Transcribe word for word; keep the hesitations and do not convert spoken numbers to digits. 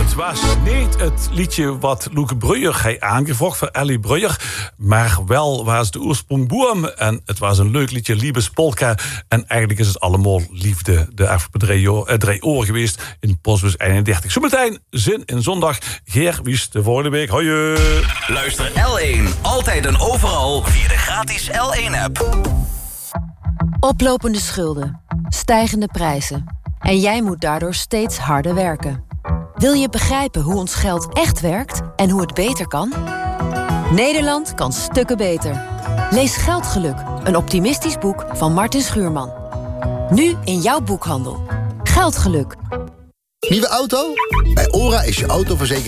Het was niet het liedje wat Loeke Breuer heeft aangevraagd voor Ellie Breuer. Maar wel was de oorsprong Boom. En het was een leuk liedje, Liebespolka. En eigenlijk is het allemaal liefde de afgelopen drie, jaar, eh, drie oren geweest in Postbus eenendertig. Zometeen Zin in Zondag. Geer, wie is de volgende week? Hoi. Luister L één, altijd en overal via de gratis L één app. Oplopende schulden, stijgende prijzen. En jij moet daardoor steeds harder werken. Wil je begrijpen hoe ons geld echt werkt en hoe het beter kan? Nederland kan stukken beter. Lees Geldgeluk, een optimistisch boek van Martin Schuurman. Nu in jouw boekhandel. Geldgeluk. Nieuwe auto? Bij OHRA is je autoverzekering